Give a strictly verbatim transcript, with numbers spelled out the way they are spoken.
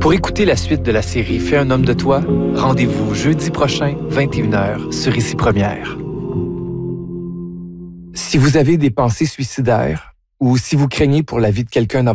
Pour écouter la suite de la série Fais un homme de toi, rendez-vous jeudi prochain, vingt et une heures, sur Ici Première. Si vous avez des pensées suicidaires ou si vous craignez pour la vie de quelqu'un dans